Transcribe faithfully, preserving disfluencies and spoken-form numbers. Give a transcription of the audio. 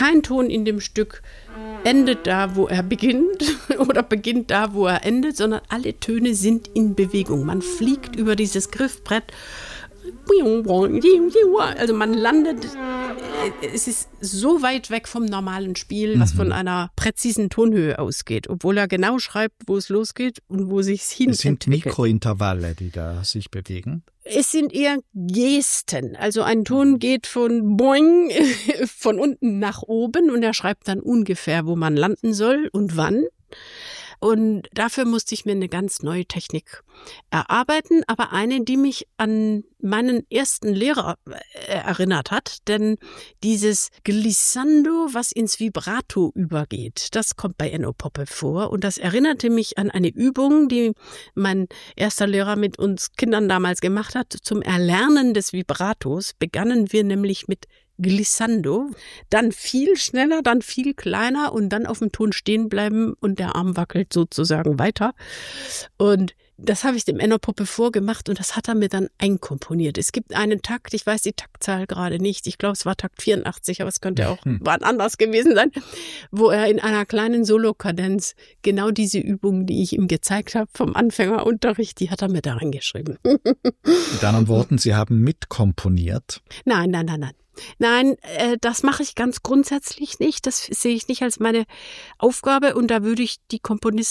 kein Ton in dem Stück endet da, wo er beginnt oder beginnt da, wo er endet, sondern alle Töne sind in Bewegung. Man fliegt über dieses Griffbrett. Also man landet, es ist so weit weg vom normalen Spiel, was mhm. von einer präzisen Tonhöhe ausgeht, obwohl er genau schreibt, wo es losgeht und wo sich hin Es sind entwickelt. Mikrointervalle, die da sich bewegen. Es sind eher Gesten. Also ein Ton geht von boing, von unten nach oben und er schreibt dann ungefähr, wo man landen soll und wann. Und dafür musste ich mir eine ganz neue Technik erarbeiten, aber eine, die mich an meinen ersten Lehrer erinnert hat. Denn dieses Glissando, was ins Vibrato übergeht, das kommt bei Enno Poppe vor. Und das erinnerte mich an eine Übung, die mein erster Lehrer mit uns Kindern damals gemacht hat. Zum Erlernen des Vibratos begannen wir nämlich mit Glissando, dann viel schneller, dann viel kleiner und dann auf dem Ton stehen bleiben und der Arm wackelt sozusagen weiter. Und das habe ich dem Enno Poppe vorgemacht und das hat er mir dann einkomponiert. Es gibt einen Takt, ich weiß die Taktzahl gerade nicht, ich glaube es war Takt vierundachtzig, aber es könnte auch wann anders gewesen sein, wo er in einer kleinen Solokadenz genau diese Übung, die ich ihm gezeigt habe vom Anfängerunterricht, die hat er mir da reingeschrieben. Mit anderen Worten, Sie haben mitkomponiert? Nein, nein, nein, nein. Nein, äh, das mache ich ganz grundsätzlich nicht. Das sehe ich nicht als meine Aufgabe und da würde ich die Komponisten